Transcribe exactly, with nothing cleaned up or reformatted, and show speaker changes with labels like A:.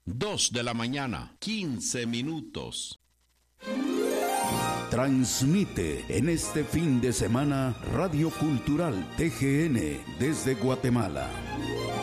A: Dos de la mañana, quince minutos.
B: Transmite en este fin de semana Radio Cultural T G N desde Guatemala.